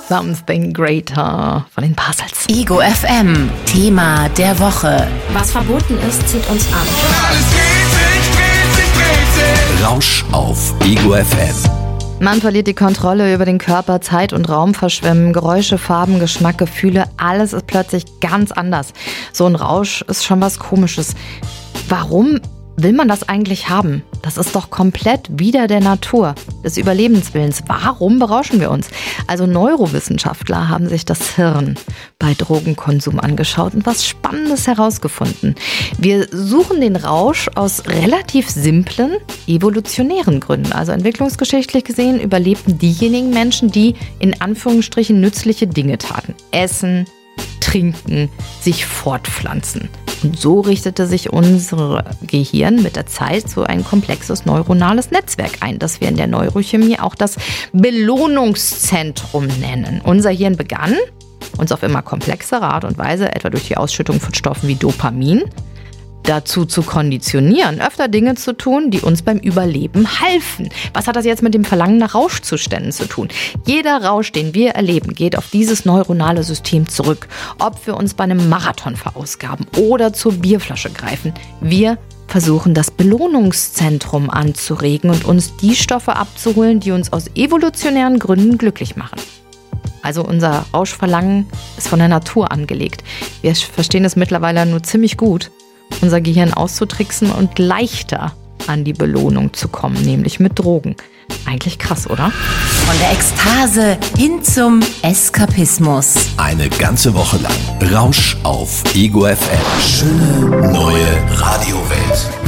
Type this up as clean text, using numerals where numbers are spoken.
Something Greater von den Parcels. Ego FM, Thema der Woche. Was verboten ist, zieht uns an. Rausch auf Ego FM. Man verliert die Kontrolle über den Körper, Zeit und Raum verschwimmen, Geräusche, Farben, Geschmack, Gefühle, alles ist plötzlich ganz anders. So ein Rausch ist schon was Komisches. Warum will man das eigentlich haben? Das ist doch komplett wider der Natur, des Überlebenswillens. Warum berauschen wir uns? Also Neurowissenschaftler haben sich das Hirn bei Drogenkonsum angeschaut und was Spannendes herausgefunden. Wir suchen den Rausch aus relativ simplen, evolutionären Gründen. Also entwicklungsgeschichtlich gesehen überlebten diejenigen Menschen, die in Anführungsstrichen nützliche Dinge taten. Essen, trinken, sich fortpflanzen. Und so richtete sich unser Gehirn mit der Zeit so ein komplexes neuronales Netzwerk ein, das wir in der Neurochemie auch das Belohnungszentrum nennen. Unser Hirn begann, uns auf immer komplexere Art und Weise, etwa durch die Ausschüttung von Stoffen wie Dopamin, dazu zu konditionieren, öfter Dinge zu tun, die uns beim Überleben halfen. Was hat das jetzt mit dem Verlangen nach Rauschzuständen zu tun? Jeder Rausch, den wir erleben, geht auf dieses neuronale System zurück. Ob wir uns bei einem Marathon verausgaben oder zur Bierflasche greifen, wir versuchen das Belohnungszentrum anzuregen und uns die Stoffe abzuholen, die uns aus evolutionären Gründen glücklich machen. Also unser Rauschverlangen ist von der Natur angelegt. Wir verstehen es mittlerweile nur ziemlich gut, unser Gehirn auszutricksen und leichter an die Belohnung zu kommen, nämlich mit Drogen. Eigentlich krass, oder? Von der Ekstase hin zum Eskapismus. Eine ganze Woche lang Rausch auf Ego FM. Schöne neue Radiowelt.